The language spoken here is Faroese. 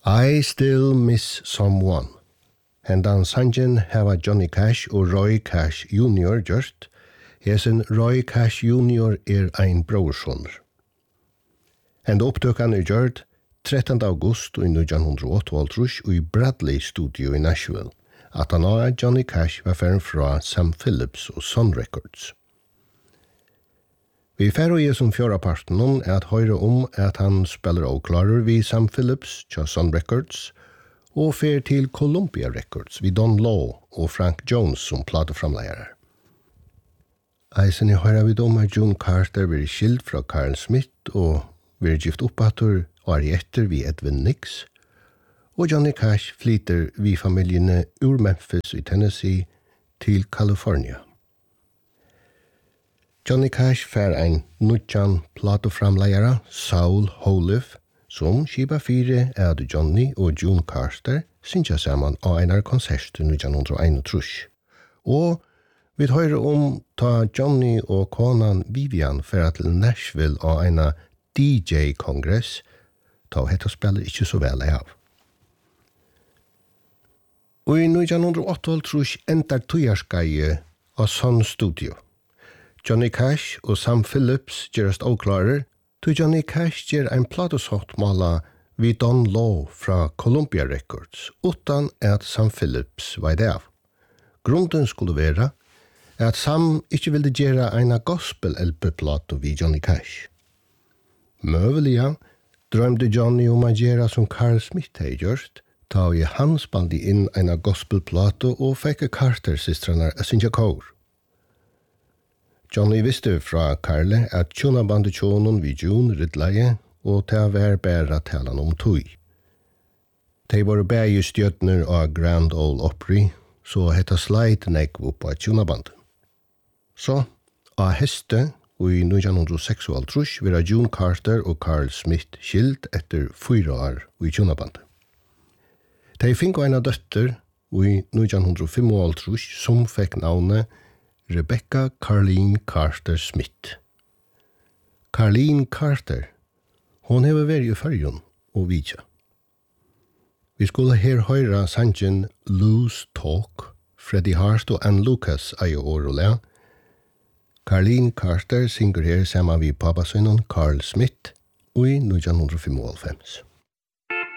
I Still Miss Someone. Hendan sangen hava Johnny Cash og Roy Cash Jr. gjørt. Hesen Roy Cash Jr. ein brorsonur. Henda opptøkan gjørt 13. august i 1928 i Bradley Studio i Nashville. At han Johnny Cash var færen fra Sam Phillips og Sun Records. Vi færre i som fjøraparten at høyre at han spiller og klarer vi Sam Phillips til Sun Records og fer til Columbia Records vi Don Law og Frank Jones som plateframleiere. Eisen i høyre vi at June Carter vil skilt fra Carl Smith og vil gift oppatter og etter vi Edwin Nix og Johnny Cash flyter vi familiene ur Memphis i Tennessee til California. Johnny Cash fær ein nutjan plateframleiere, Saul Holiff, som skipa fire at Johnny og June Carter synsja saman av einar konsert i 1931. Og vi høyre ta Johnny og konan Vivian færa til Nashville av einar DJ-kongress, ta hetta spiller ikkje så vel av. Og i 1928 endar tujarskeie av Sun Studio. Johnny Cash og Sam Phillips gerast oklarer, to Johnny Cash ger ein platoshottmala vi Don Law fra Columbia Records, utan at Sam Phillips var det av. Grunden skulle være at Sam ikkje ville gera eina gospel-LP-plato vi Johnny Cash. Møvelia drømde Johnny a gera som Carl Smith hei gjørst, ta i han spaldi inn eina gospel-plato og fekk Carter-systrarna a synja kår. Johnny visste fra Carle at tjonabandet tjonen vid June riddleie og ta vær bæra talan tøy. De var bæge stjøtner av Grand Ole Opry, så hetta sleit nekv opp av tjonabandet. Så, av heste, og i 1926 vera June Carter og Carl Smith skilt etter 4 år i tjonabandet. De fikk eina døtter, og i 1925 som fikk navnet Rebecca Carleen Carter Smith. Carleen Carter, hon hever vært i Førjun og Vidja. Vi skulle her høyra sangen Loose Talk, Freddie Hart og Ann Lucas ei år og le. Carleen Carter synger her sammen vi pappasønnen Carl Smith og i 1995.